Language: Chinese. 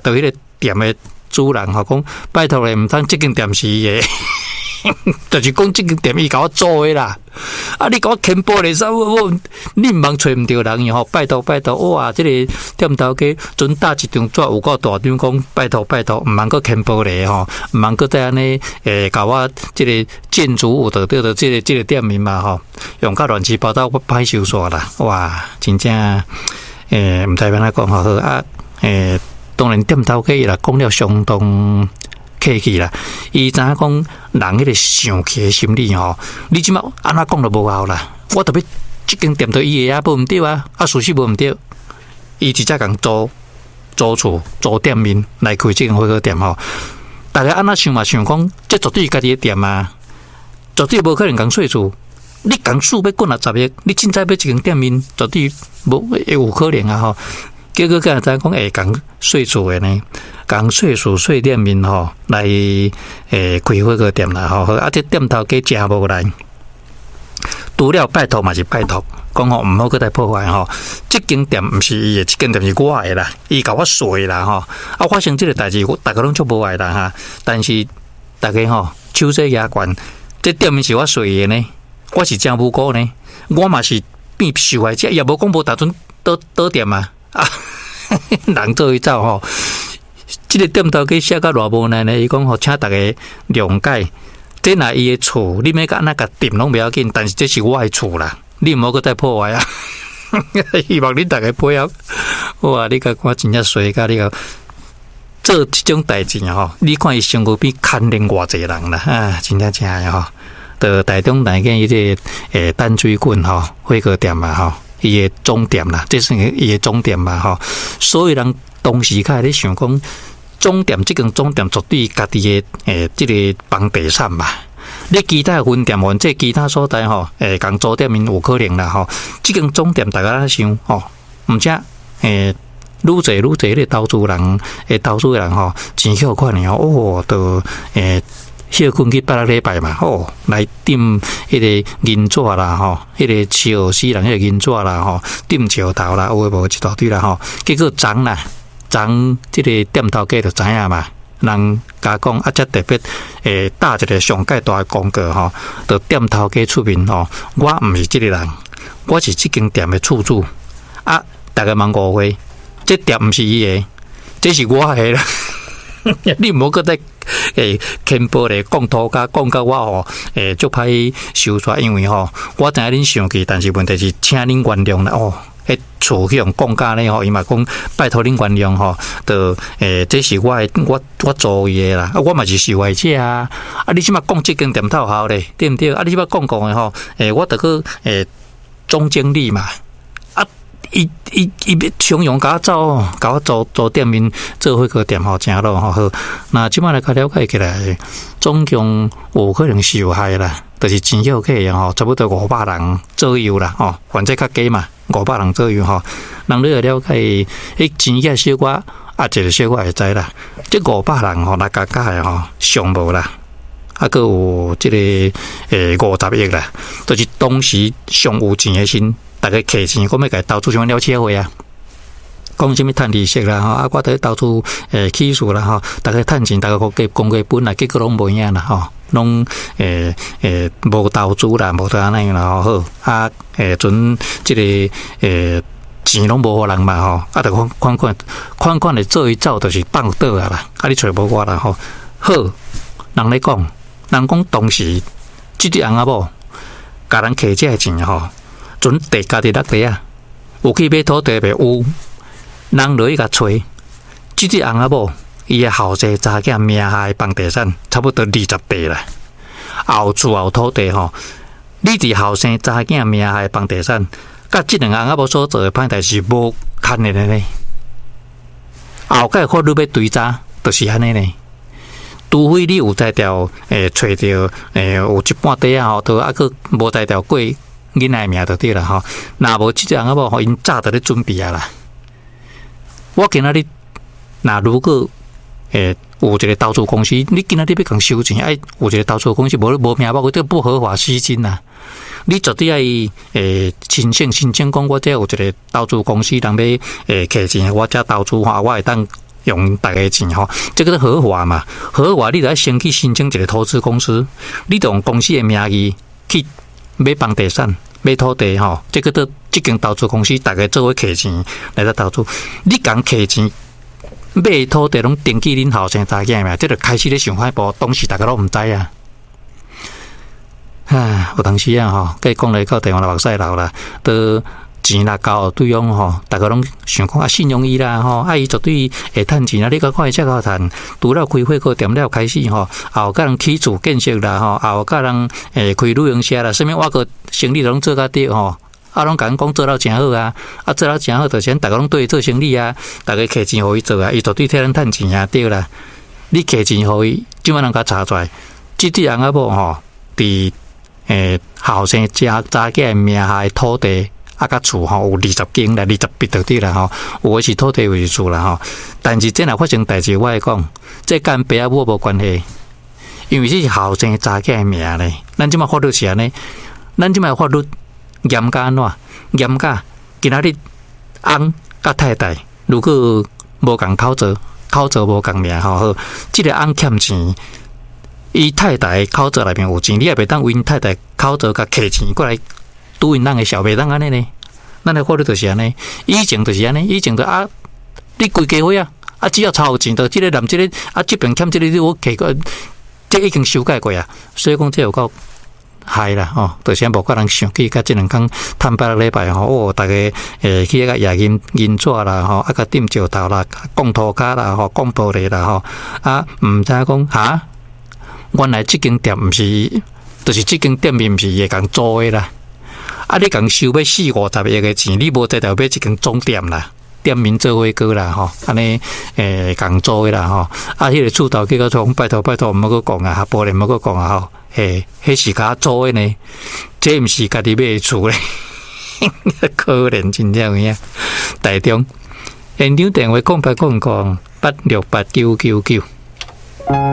到迄个店的主人吼讲，拜托咧，毋通即间店是伊的。就是讲这间店伊甲我做的啦，啊！你甲我牵玻璃衫，你毋茫找毋着人吼，拜托拜托，哇！这个店头家准打一张纸有够大张，讲拜托拜托，毋茫搁牵玻璃吼，毋茫搁再安尼甲我这个建筑物的这个店面嘛吼，用甲乱七八糟我歹收煞啦，哇！真正毋知要安怎讲好啊当然店头家伊啦讲了相当客气啦，伊知影讲人迄个生气的心理吼，你即马安怎讲都无效啦。我特别即间店对伊个无毋对啊，事实无毋对，伊直接共租厝、租店面来开即间火锅店吼。大家安怎想嘛？想讲这绝对家己的店啊，绝对无可能共税厝。你共厝要滚60亿，你凊彩要一间店面，绝对无有可能啊吼。结果刚才讲共税厝的呢，共税厝税店面吼来开火锅店啦吼，啊这店头家真无来，除了拜托嘛是拜托，讲吼毋好搁再破坏吼，这间店毋是伊的，这间店是我的啦，伊甲我税啦吼，啊发生这个代志，大家拢足无爱啦哈，但是大家吼手这牙关，这店面是我税的呢，我是真无辜呢，我嘛是变受害者，也无讲无打算倒店嘛。啊，人做一走吼，这个店头给写到偌无奈呢？伊讲吼，请大家谅解，这若伊的厝，你要甲安那甲店拢不要紧，但是这是我的厝啦，你毋好搁再破坏啊！希望你大家配合。哇，你甲我真正衰甲你个做这种代志吼，你看伊身躯比牵连偌济人啦，啊，真正正诶吼，到台中那间伊个淡水郡吼火锅店嘛吼。伊的终点啦，这是伊的终点嘛吼。所有人当时开始想讲，终点这间终点绝对家己的这个房地产嘛。你其他分店或者其他所在吼，共租店面有可能啦吼。这间终点大家想吼，毋则愈侪迄个投资人吼，真晓款的哦，都歇困去8个礼拜嘛，吼，来订迄个银纸啦，吼，迄个笑死人迄个银纸啦，吼，订石头啦，有诶无一大堆啦，吼，结果昨即个店头家就知影嘛，人甲讲啊，则特别打一个上介大诶广告吼，就店头家出面吼，我毋是即个人，我是即间店诶厝主啊，大家茫误会，这店毋是伊诶，这是我诶啦，你毋好搁再。牵报咧讲土家讲到我吼，足歹收出来，因为吼，我知影恁生气，但是问题是，请恁原谅啦哦。厝去用讲价咧吼，伊嘛讲拜托恁原谅吼，就这是我做伊诶啦，我嘛是受害者啊。啊，你即马讲即间店头好咧，对毋对？啊，你即马讲诶吼，我得去总经理嘛。伊常用甲我做店面做火锅店吼，正咯吼好。那即摆来较了解起来，总共有可能受害啦，就是真少客人吼，差不多500人左右啦吼，反正较低嘛，500人左右吼。人你了解，迄钱价小可啊，一个小可会知啦。这500人吼，来加诶吼，上无啦。啊，佮有即个50亿啦，就是当时上有钱诶时。大家客钱，我要甲投资什么了车费啊？讲什么趁利息啦，吼啊，我得投资起诉啦，吼，大家趁钱，大家公家本来结果拢无影啦，吼，拢无投资啦，无得安尼啦，吼好啊，准即个钱拢无互人嘛，吼啊，就款的做一走，就是放倒啊啦，啊，你找无我啦，吼好，人咧讲，人讲当时即个翁仔某甲人客这钱吼。准地家己落地啊，有去买土地袂有，人落去甲找，即个翁仔某伊诶后生查囝名下诶房地产差不多20地啦，后厝后土地吼，你伫后生查囝名下诶房地产，甲即两个翁仔某所做诶歹代是无牵连诶呢。后盖法律要追查，就是安尼呢。除非你有才调找着有一半地啊吼，都啊个无才调过。囡仔名就对啦吼，若无即个翁仔某，互因早就咧准备啊啦。我今仔日，若如果有一个投资公司，你今仔日要共收钱，有一个投资公司无名簿，这不合法吸金呐。你绝对要申请讲，我这有一个投资公司，人要客钱，我这投资话，我会当用大家钱吼，这个是合法嘛？合法你就要先去申请一个投资公司，你就用公司的名义去买房地产、买土地吼，这个都这间投资公司大家做伙摕钱来到投资，你讲摕钱。买土地拢登记恁后生查囝嘛，这就开始咧想法步，当时大家都毋知啊。有当时啊吼，甲伊讲来到地方啦，目屎流啦，都钱啦交对方吼，大家拢想讲信用伊啦吼，伊绝对会趁钱啊！你甲看伊遮个趁，除了开火锅店了开始吼，后甲人起厝建设啦吼，后甲人开旅行社啦，啥物我个生意拢做甲对吼。拢甲讲做到真好啊！做到真好，就先大家拢对伊做生意啊，大家摕钱互伊做啊，伊绝对替咱趁钱啊，对啦。你摕钱互伊，即摆人甲查出来，即啲人啊某吼，伫后生查囝名下的土地甲厝吼有20间啦，20笔就对啦吼，有的是土地，有的是厝啦吼。但是这若发生代志，我会讲，这跟爸仔母无关系，因为这是后生查囝的名咧。咱即摆法律是安尼，咱即摆法律。严格安怎？严格，今仔日翁甲太太如果无共口罩无共名吼，好，即个翁欠钱，伊太太口罩内面有钱，你也袂当为因太太口罩甲摕钱过来拄因人的小，袂当安尼呢？咱的法律就是安尼，以前就是安尼，以前就你规家伙啊，只要抄有钱，就即个男即个即边欠即个，我摕个，这已经修改过啊，所以讲这有够。害啦吼，就先无个人想去，甲即两工探8个礼拜吼，大家去个夜银纸啦吼，甲点石头啦，讲涂骹啦吼，讲玻璃啦吼，毋知讲哈，原来即间店毋是，就是即间店面毋是会共租的啦，你共收要40-50亿个钱，你无在头买一间总店啦。店面做伙过啦吼，安尼共租的啦吼，迄个厝头叫做拜托，毋好阁讲啊，玻璃毋好阁讲啊吼，迄是甲租的呢，这毋是家己买的厝咧，可怜真正有影。台中现场电话0800868999。